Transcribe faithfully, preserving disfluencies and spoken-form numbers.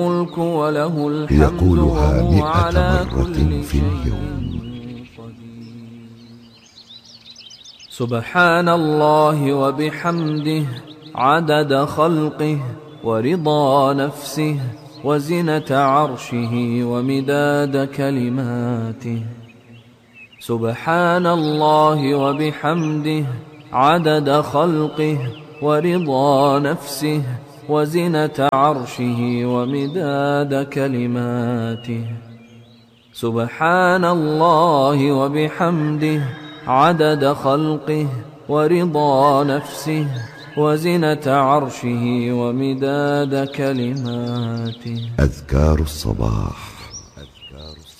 الملك وله الحمد يقولها وهو مئة على مرة كل في اليوم. شيء قدير. سبحان الله وبحمده عدد خلقه ورضا نفسه وزنة عرشه ومداد كلماته. سبحان الله وبحمده عدد خلقه ورضا نفسه وزنة عرشه ومداد كلماته. سبحان الله وبحمده عدد خلقه ورضا نفسه وزنة عرشه ومداد كلماته. أذكار الصباح.